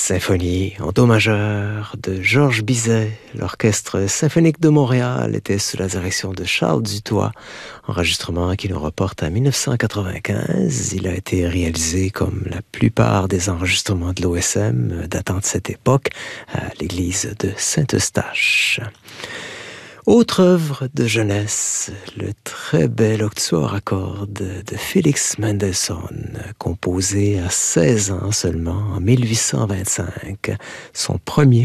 Symphonie en do majeur de Georges Bizet. L'Orchestre symphonique de Montréal était sous la direction de Charles Dutoit. Enregistrement qui nous reporte à 1995. Il a été réalisé comme la plupart des enregistrements de l'OSM datant de cette époque à l'église de Saint-Eustache. Autre œuvre de jeunesse, le très bel octuor à cordes de Félix Mendelssohn, composé à 16 ans seulement, en 1825, son premier